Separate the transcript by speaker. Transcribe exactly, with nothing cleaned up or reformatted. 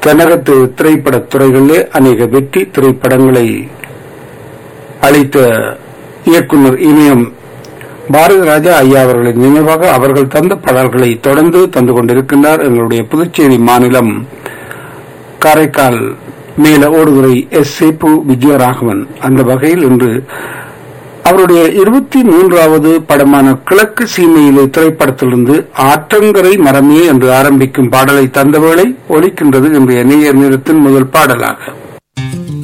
Speaker 1: தென்னகத்து திரைப்படத் துறைகளிலே அநேக வெற்றி திரைப்படங்களை அளித்த இயக்குனர் இமயம் பாரதிராஜா ஐயா அவர்களின் நினைவாக அவர்கள் தந்த பாடல்களை தொடர்ந்து தந்து கொண்டிருக்கின்றார் எங்களுடைய புதுச்சேரி மாநிலம் காரைக்கால் மேல ஓடுதுறை எஸ் சேப்பு விஜயராகவன். அந்த வகையில் இன்று அவருடைய இருபத்தி மூன்றாவது படமான கிழக்கு சீமையிலே திரைப்படத்திலிருந்து ஆற்றங்கரை மரமே என்று ஆரம்பிக்கும் பாடலை தந்தவேளை ஒலிக்கின்றது இன்றைய நேயர் நேரத்தின் முதல் பாடலாக.